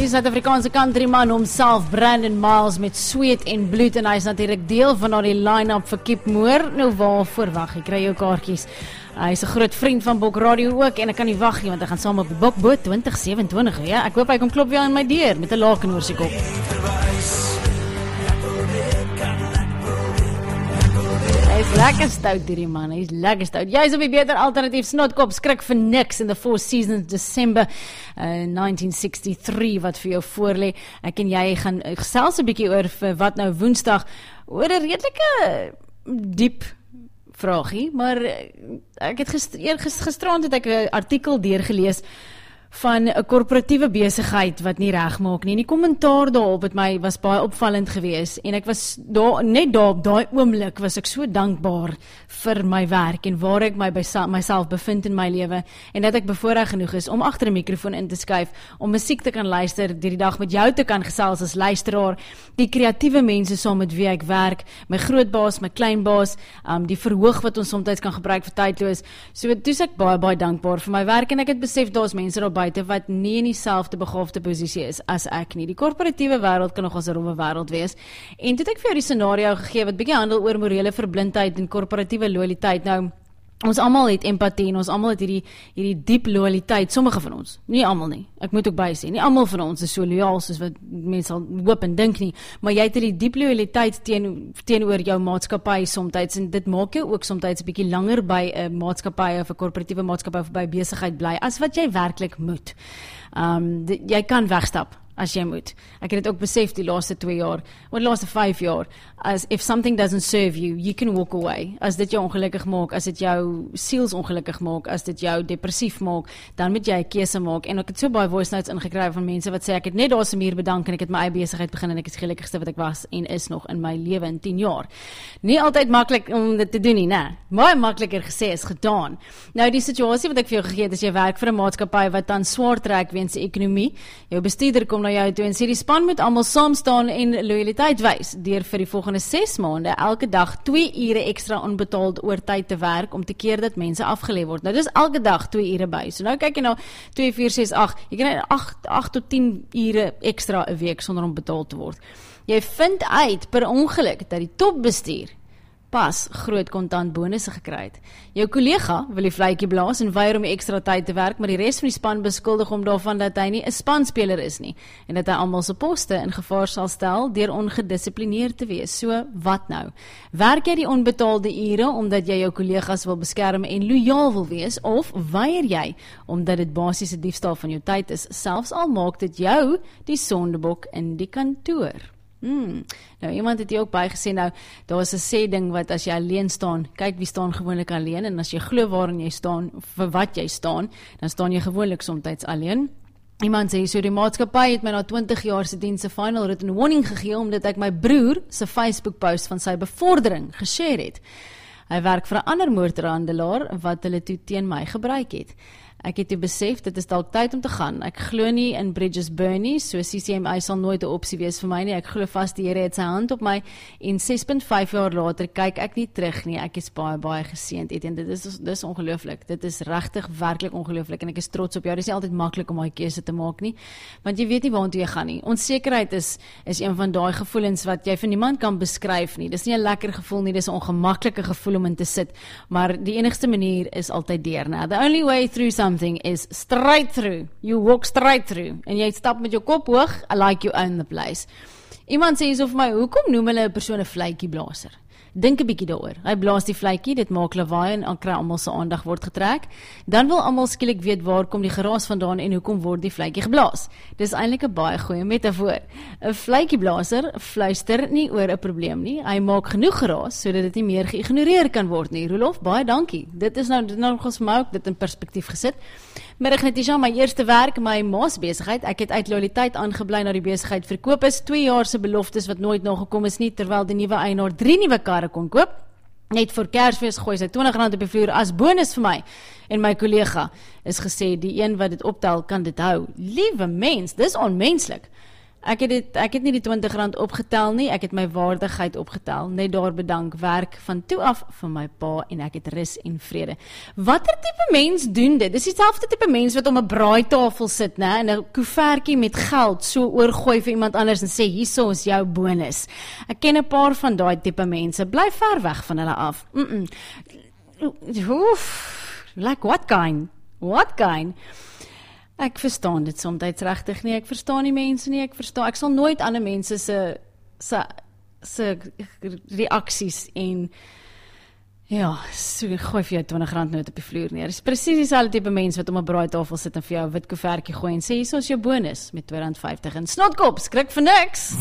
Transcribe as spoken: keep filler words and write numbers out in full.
Die Suid-Afrikaanse countryman homself, Brandon Miles, met sweet en bloed, en hy is natuurlik deel van die line-up vir Kip Moore. Nou waarvoor wag, ek kry jou kaartjies. Hy is 'n groot vriend van Bok Radio ook, en ek kan nie wag nie, want hy gaan saam op die Bokboot twintig sewenentwintig, ja, ek hoop hy kom klop weer aan my deur, met 'n laken oor sy kop. Hy is lekker stout hierdie man, hy is lekker stout. Jy is op die beter alternatief, Snotkop, skrik vir niks in the Four Seasons December uh, negentien sixty-three wat vir jou voorlê. Ek en jy gaan gesels 'n bietjie oor vir wat nou Woensdag, oor 'n redelike diep vraagie, maar ek het gister, gisterand het ek 'n artikel deurgelees van 'n korporatiewe besigheid wat nie reg maak nie. Die kommentaar daarop het my was baie opvallend geweest, en ek was daar, net daar op daai oomblik was ek so dankbaar vir my werk en waar ek my by myself bevind in my lewe, en dat ek bevoorreg genoeg is om agter 'n mikrofoon in te skuif, om musiek te kan luister, deur die dag met jou te kan gesels as luisteraar, die kreatiewe mense saam met wie ek werk, my grootbaas, my kleinbaas, um, die verhoog wat ons soms kan gebruik vir tydloos. So toe is ek baie baie dankbaar vir my werk, en ek het besef daar's mense daar buite wat nie in dieselfde begaafde posisie is as ek nie. Die korporatiewe wêreld kan nog as 'n rowwe wêreld wees. En toe het ek vir jou die scenario gegee wat bietjie handel oor morele verblindheid en korporatiewe loyaliteit. Nou, ons almal het empatie en ons almal het hierdie hierdie diep loyaliteit, sommige van ons, nie almal nie. Ek moet ook bysê, nie almal van ons is so loyaal soos wat mense sal hoop en dink nie, maar jy het hierdie diep loyaliteit teen, teenoor jou maatskappy soms, en dit maak jou ook soms 'n bietjie langer by 'n maatskappy of 'n korporatiewe maatskappy of by besigheid bly as wat jy werklik moet. Um, die, jy kan wegstap as jy moet. Ek het dit ook besef die laaste twee jaar, of die laaste vyf jaar, as if something doesn't serve you, you can walk away. As dit jou ongelukkig maak, as dit jou siels ongelukkig maak, as dit jou depressief maak, dan moet jy 'n keuse maak. En ek het so baie voice notes ingekry van mense wat sê, ek het net daar se muur bedank en ek het my eie besigheid begin en ek is die gelukkigste wat ek was en is nog in my lewe in tien jaar. Nie altyd maklik om dit te doen nie, né? Baie makliker gesê as gedaan. Nou die situasie wat ek vir jou gegee het, is jy werk vir 'n maatskappy wat dan swaar trek weens die ekonomie. Jou bestuurder kom na jou toe en sê die span moet almal saam staan en loyaliteit wys deur vir die volgende ses maande elke dag twee ure ekstra onbetaald oortyd te werk om te keer dat mense afgelê word. Nou dis elke dag twee ure by. So nou kyk jy nou twee, vier, ses, agt. Jy kry agt tot tien ure ekstra 'n week sonder om betaald te word. Jy vind uit per ongeluk dat die topbestuur pas groot kontant bonusse gekry het. Jou kollega wil die vletjie blaas en weier om die ekstra tyd te werk, maar die res van die span beskuldig hom daarvan dat hy nie 'n spanspeler is nie en dat hy almal se poste in gevaar sal stel deur ongedissiplineerd te wees. So, wat nou? Werk jy die onbetaalde ure omdat jy jou kollegas wil beskerm en lojaal wil wees, of weier jy omdat dit basiese diefstal van jou tyd is, selfs al maak dit jou die sondebok in die kantoor? Hmm. Nou, iemand het hier ook bygesê, nou, daar is 'n sê ding wat as jy alleen staan, kyk wie staan gewoonlik alleen, en as jy glo waarin jy staan, vir wat jy staan, dan staan jy gewoonlik soms alleen. Iemand sê, so die maatskappy het my na twintig jaar se diens 'n final written warning gegee, omdat ek my broer se Facebook post van sy bevordering geshare het. Hy werk vir 'n ander motorhandelaar wat hulle toe teen my gebruik het. Ek het toe besef, dit is dalk tyd om te gaan. Ek glo nie in bridges burn nie, so C C M I sal nooit 'n opsie wees vir my nie. Ek glo vas die Here het sy hand op my, en ses punt vyf jaar later kyk ek nie terug nie. Ek is baie, baie geseënd, en dit is, dit is ongelooflik. Dit is regtig, werklik ongelooflik, en ek is trots op jou. Dit is nie altyd maklik om daai keuse te maak nie, want jy weet nie waartoe jy gaan nie. Onsekerheid is, is een van daai gevoelens wat jy vir niemand kan beskryf nie. Dis nie 'n lekker gevoel nie, dis 'n ongemaklike gevoel om in te sit, maar die enigste manier is altyd deur. Now, the only way through some Something is straight through. You walk straight through. En jy stap met jou kop hoog, like you own the place. Iemand sê so vir my, hoekom noem hulle 'n persoon 'n vletjieblaser? Dink 'n bietjie daaroor. Hy blaas die vletjie, dit maak lawaai en kry almal se aandag word getrek. Dan wil almal skielik weet waar kom die geraas vandaan en hoekom word die vletjie geblaas. Dis eintlik 'n baie goeie metafoor. 'n Vletjieblaser fluister nie oor 'n probleem nie. Hy maak genoeg geraas sodat dit nie meer geïgnoreer kan word nie. Rolof, baie dankie. Dit is nou dit nou ons vir my ook dit in perspektief gesit. Middag Netisha, my eerste werk, my ma's besigheid. Ek het uit loyaliteit aangebly na die besigheid verkoop is, twee jaar se beloftes wat nooit nagekom is nie, terwyl die nuwe eienaar drie nuwe karre kon koop. Net vir Kersfees gooi sy twintig rand op die vloer as bonus vir my. En my kollega is gesê, die een wat dit optel, kan dit hou. Liewe mens, dis onmenslik. Ek het dit, ek het nie die twintig rand opgetel nie, ek het my waardigheid opgetel, net daar bedank, werk van toe af vir my pa en ek het rus en vrede. Watter tipe mens doen dit? Dis dieselfde tipe mens wat om 'n braaitafel sit, né, en 'n koevertjie met geld so oorgooi vir iemand anders en sê, hierso is jou bonus. Ek ken 'n paar van daai tipe mense, bly ver weg van hulle af. Mm -mm. Oef, like what kind? What kind? Ek verstaan dit soms regtig nie, ek verstaan nie mense nie, ek verstaan, ek sal nooit ander mense se se se reaksies en ja, so gooi vir jou twintig rand noot op die vloer neer. Dis presies dieselfde tipe mens wat om 'n braaitafel sit en vir jou 'n wit koevertjie gooi en sê, hierso is jou bonus met twee rand vyftig en snotkop, skrik vir niks.